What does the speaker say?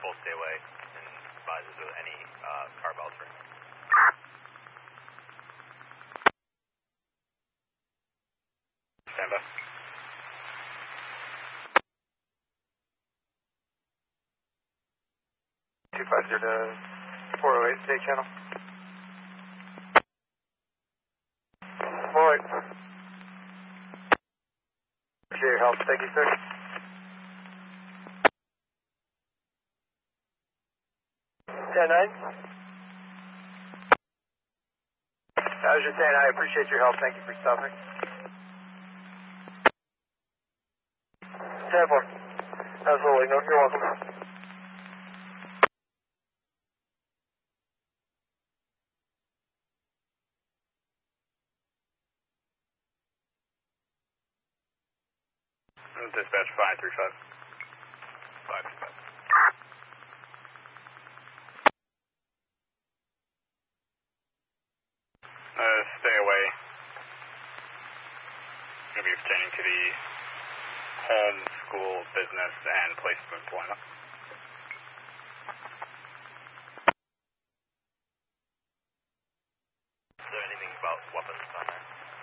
will stay away and advises of any car belts or anything. Stand by. 250 to 408 state channel. 408. Appreciate your help. Thank you, sir. 10-9. I was just saying I appreciate your help. Thank you for stopping. 10-4. Absolutely. No, you're welcome. Dispatch 535. 535. Stay away. Going to be pertaining to the home, school, business, and place of employment.